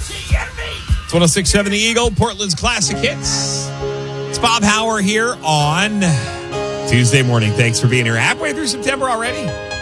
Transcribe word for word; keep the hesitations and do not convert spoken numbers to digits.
It's one oh six point seven The Eagle, Portland's classic hits. It's Bob Hauer here on Tuesday morning. Thanks for being here. Halfway through September already.